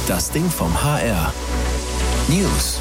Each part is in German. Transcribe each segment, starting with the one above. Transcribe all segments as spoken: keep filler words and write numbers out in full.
Das Ding vom H R. News.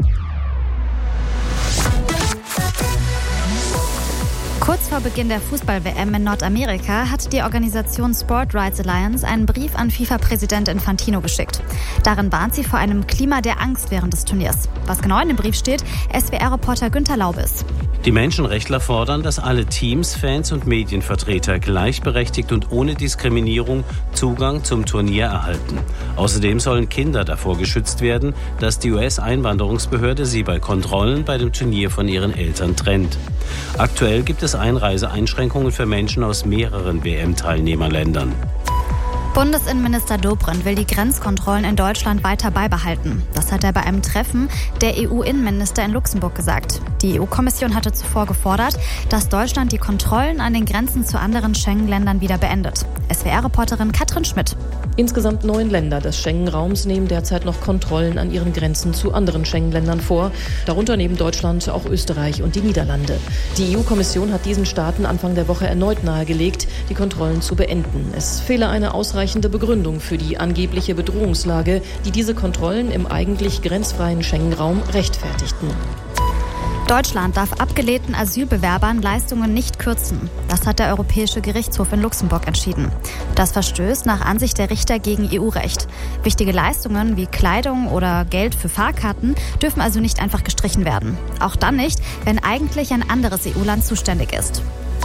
Kurz vor Beginn der Fußball-W M in Nordamerika hat die Organisation Sport Rights Alliance einen Brief an FIFA-Präsident Infantino geschickt. Darin warnt sie vor einem Klima der Angst während des Turniers. Was genau in dem Brief steht, S W R-Reporter Günther Laubes. Die Menschenrechtler fordern, dass alle Teams, Fans und Medienvertreter gleichberechtigt und ohne Diskriminierung Zugang zum Turnier erhalten. Außerdem sollen Kinder davor geschützt werden, dass die U S-Einwanderungsbehörde sie bei Kontrollen bei dem Turnier von ihren Eltern trennt. Aktuell gibt es Einreiseeinschränkungen für Menschen aus mehreren W M-Teilnehmerländern. Bundesinnenminister Dobrindt will die Grenzkontrollen in Deutschland weiter beibehalten. Das hat er bei einem Treffen der E U-Innenminister in Luxemburg gesagt. Die E U-Kommission hatte zuvor gefordert, dass Deutschland die Kontrollen an den Grenzen zu anderen Schengen-Ländern wieder beendet. S W R-Reporterin Katrin Schmidt. Insgesamt neun Länder des Schengen-Raums nehmen derzeit noch Kontrollen an ihren Grenzen zu anderen Schengen-Ländern vor. Darunter neben Deutschland auch Österreich und die Niederlande. Die E U-Kommission hat diesen Staaten Anfang der Woche erneut nahegelegt, die Kontrollen zu beenden. Es fehle eine ausreichende Begründung für die angebliche Bedrohungslage, die diese Kontrollen im eigentlich grenzfreien Schengen-Raum rechtfertigten. Deutschland darf abgelehnten Asylbewerbern Leistungen nicht kürzen. Das hat der Europäische Gerichtshof in Luxemburg entschieden. Das verstößt nach Ansicht der Richter gegen E U-Recht. Wichtige Leistungen wie Kleidung oder Geld für Fahrkarten dürfen also nicht einfach gestrichen werden. Auch dann nicht, wenn eigentlich ein anderes E U-Land zuständig ist.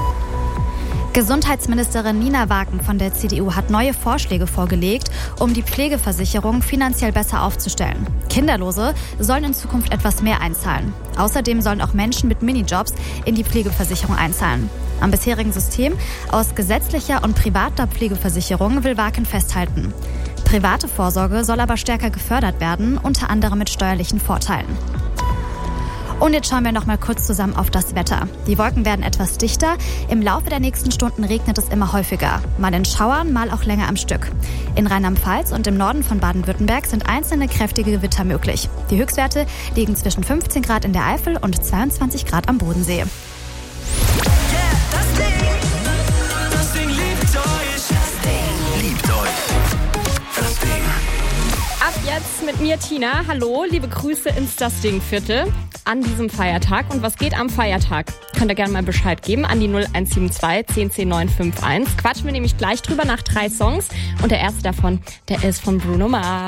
Gesundheitsministerin Nina Wagen von der C D U hat neue Vorschläge vorgelegt, um die Pflegeversicherung finanziell besser aufzustellen. Kinderlose sollen in Zukunft etwas mehr einzahlen. Außerdem sollen auch Menschen mit Minijobs in die Pflegeversicherung einzahlen. Am bisherigen System aus gesetzlicher und privater Pflegeversicherung will Wagen festhalten. Private Vorsorge soll aber stärker gefördert werden, unter anderem mit steuerlichen Vorteilen. Und jetzt schauen wir noch mal kurz zusammen auf das Wetter. Die Wolken werden etwas dichter. Im Laufe der nächsten Stunden regnet es immer häufiger. Mal in Schauern, mal auch länger am Stück. In Rheinland-Pfalz und im Norden von Baden-Württemberg sind einzelne kräftige Gewitter möglich. Die Höchstwerte liegen zwischen fünfzehn Grad in der Eifel und zweiundzwanzig Grad am Bodensee. Ab jetzt mit mir, Tina. Hallo, liebe Grüße ins Das Ding-Viertel an diesem Feiertag. Und was geht am Feiertag? Könnt ihr gerne mal Bescheid geben an die null eins sieben zwei zehn zehn neun fünf eins. Quatschen wir nämlich gleich drüber nach drei Songs. Und der erste davon, der ist von Bruno Mars.